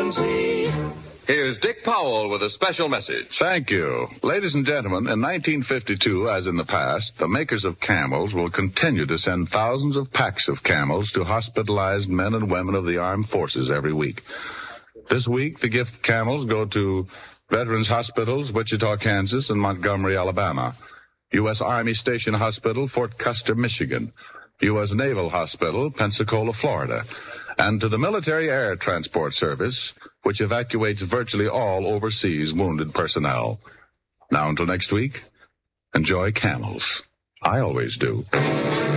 see. Here's Dick Powell with a special message. Thank you. Ladies and gentlemen, in 1952, as in the past, the makers of Camels will continue to send thousands of packs of Camels to hospitalized men and women of the armed forces every week. This week, the gift Camels go to Veterans Hospitals, Wichita, Kansas, and Montgomery, Alabama. U.S. Army Station Hospital, Fort Custer, Michigan. U.S. Naval Hospital, Pensacola, Florida. And to the Military Air Transport Service, which evacuates virtually all overseas wounded personnel. Now until next week, enjoy Camels. I always do.